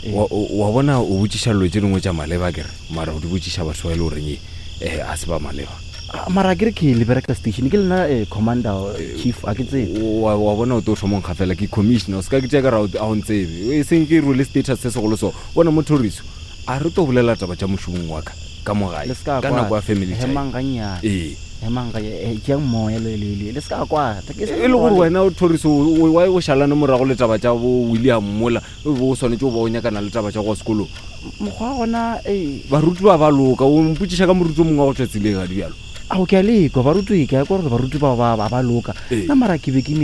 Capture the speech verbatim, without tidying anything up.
wa bona o botšiša lo tse dingwe tša maleba kere mara o di botšiša batho ba ile goreng eh a se ba maleba mara ke re ke le bereka station ke lena commander chief a ke tsebe wa bona o to shomong khafela ke commissioner o ska ke tšea ka ra a o ntsebe e seng ke role status se se go lo so bona motoriso a re to bolela taba tša mošomong wa ka ka mogae ka nako ya family time hemanganya eh hemanga e ke moya le le le ska kwa e le gore wena o toriso wa o shalana morago le taba tša bo William Mola o swanetse o ba o nyakana le taba tša go sekolo mogwa gona eh baruti ba ba loka o mputšiša ka moruti mongwe go tsetsile ga dialo a o ke le go baruti ke ya gore baruti ba ba ba loka na mara ke be ke